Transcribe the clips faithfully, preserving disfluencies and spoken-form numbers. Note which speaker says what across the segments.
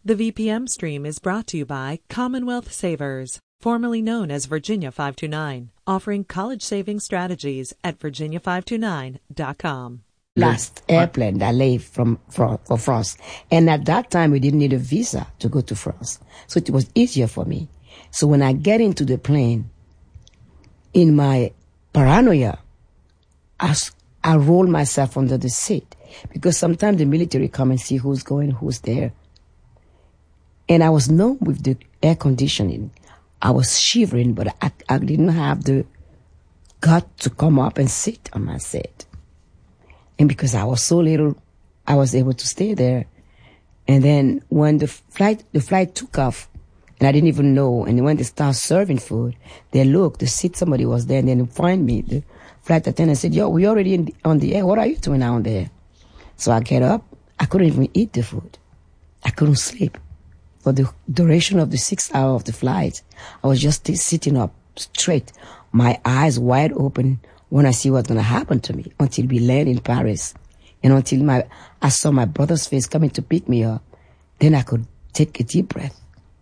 Speaker 1: The V P M stream is brought to you by Commonwealth Savers, formerly known as Virginia five two nine, offering college saving strategies at virginia five two nine dot com.
Speaker 2: Last airplane that left from for, for France. And at that time, we didn't need a visa to go to France. So it was easier for me. So when I get into the plane, in my paranoia, I, I roll myself under the seat. Because sometimes the military come and see who's going, who's there. And I was numb with the air conditioning. I was shivering, but I, I didn't have the gut to come up and sit on my seat. And because I was so little, I was able to stay there. And then when the flight, the flight took off, and I didn't even know, and when they started serving food, they looked, they see somebody was there, and then they find me. The flight attendant said, "Yo, we're already in the, on the air. What are you doing down there?" So I get up. I couldn't even eat the food. I couldn't sleep. For the duration of the six hours of the flight, I was just sitting up straight, my eyes wide open when I see what's going to happen to me until we land in Paris. And until my I saw my brother's face coming to pick me up, then I could take a deep breath.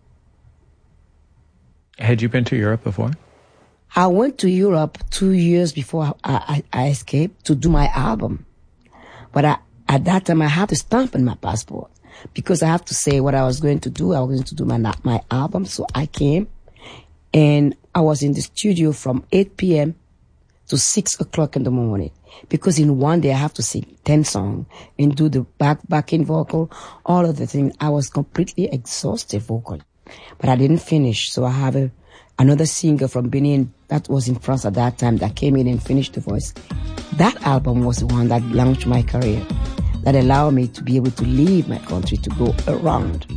Speaker 3: Had you been to Europe before?
Speaker 2: I went to Europe two years before I, I, I escaped to do my album. But I, at that time, I had to stamp in my passport. Because I have to say what I was going to do. I was going to do my my album. So I came and I was in the studio from eight p.m. to six o'clock in the morning. Because in one day I have to sing ten songs and do the back backing vocal, all of the things. I was completely exhausted vocally. But I didn't finish. So I have a, another singer from Benin that was in France at that time that came in and finished the voice. That album was the one that launched my career. That allowed me to be able to leave my country to go around.